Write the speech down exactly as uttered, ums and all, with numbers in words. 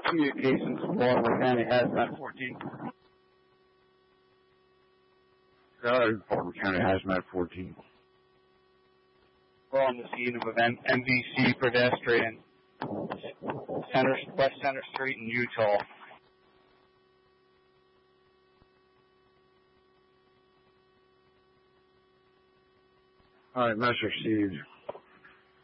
Communications Baltimore County Hazmat fourteen. Uh, Baltimore County Hazmat fourteen. We're on the scene of event M V C pedestrian, Center, West Center Street in Utah. All right, message received.